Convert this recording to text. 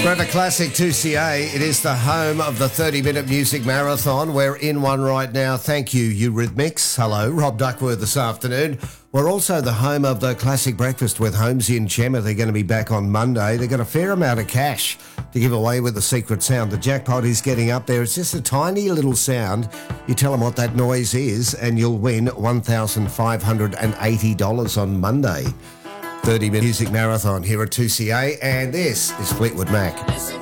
We're at the Classic 2CA. It is the home of the 30-minute music marathon. We're in one right now. Thank you, Eurythmics. Hello, Rob Duckworth this afternoon. We're also the home of the Classic Breakfast with Holmesy and Chemma. They're going to be back on Monday. They've got a fair amount of cash to give away with the secret sound. The jackpot is getting up there. It's just a tiny little sound. You tell them what that noise is and you'll win $1,580 on Monday. 30-minute music marathon here at 2CA, and this is Fleetwood Mac.